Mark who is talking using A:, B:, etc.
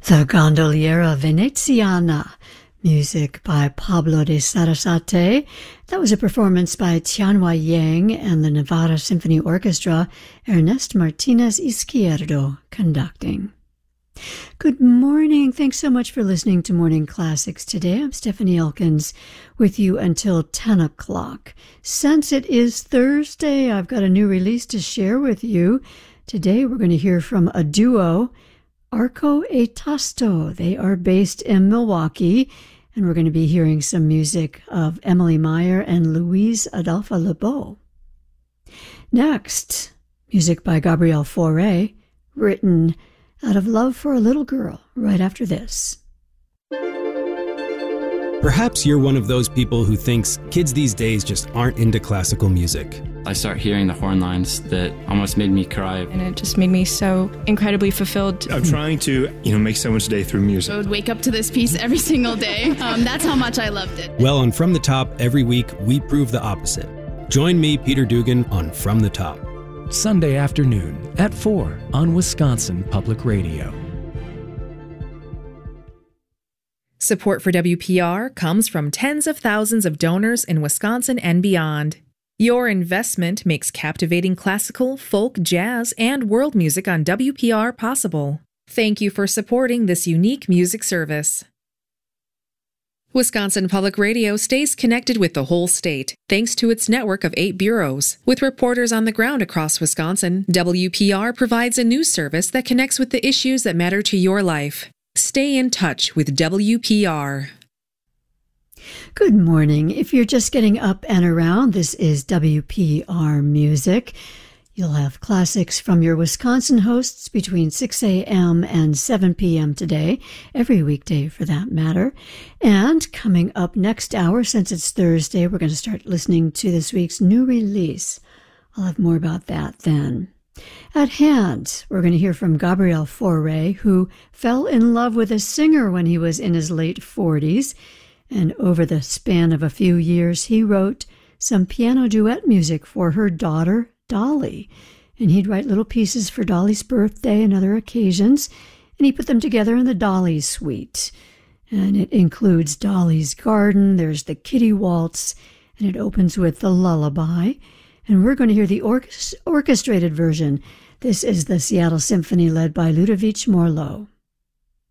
A: The Gondoliera Veneziana, music by Pablo de Sarasate. That was a performance by Tianhua Yang and the Nevada Symphony Orchestra, Ernest Martinez Izquierdo conducting. Good morning. Thanks so much for listening to Morning Classics today. I'm Stephanie Elkins with you until 10 o'clock. Since it is Thursday, I've got a new release to share with you. Today we're going to hear from a duo, Arco e Tasto. They are based in Milwaukee, and we're going to be hearing some music of Emily Meyer and Louise Adolphe Lebeau. Next, music by Gabriel Fauré, written out of love for a little girl, right after this.
B: Perhaps you're one of those people who thinks kids these days just aren't into classical music.
C: I start hearing the horn lines that almost made me cry.
D: And it just made me so incredibly fulfilled.
E: I'm trying to, make someone's day through music.
F: I would wake up to this piece every single day. That's how much I loved it.
B: Well, on From the Top, every week, we prove the opposite. Join me, Peter Dugan, on From the Top.
G: Sunday afternoon at 4 on Wisconsin Public Radio.
H: Support for WPR comes from tens of thousands of donors in Wisconsin and beyond. Your investment makes captivating classical, folk, jazz, and world music on WPR possible. Thank you for supporting this unique music service. Wisconsin Public Radio stays connected with the whole state, thanks to its network of 8 bureaus. With reporters on the ground across Wisconsin, WPR provides a news service that connects with the issues that matter to your life. Stay in touch with WPR.
A: Good morning. If you're just getting up and around, this is WPR Music. You'll have classics from your Wisconsin hosts between 6 a.m. and 7 p.m. today, every weekday for that matter. And coming up next hour, since it's Thursday, we're going to start listening to this week's new release. I'll have more about that then. At hand, we're going to hear from Gabriel Fauré, who fell in love with a singer when he was in his late 40s. And over the span of a few years, he wrote some piano duet music for her daughter, Dolly. And he'd write little pieces for Dolly's birthday and other occasions, and he put them together in the Dolly Suite. And it includes Dolly's Garden, there's the Kitty Waltz, and it opens with the Lullaby. And we're going to hear the orchestrated version. This is the Seattle Symphony led by Ludovic Morlot.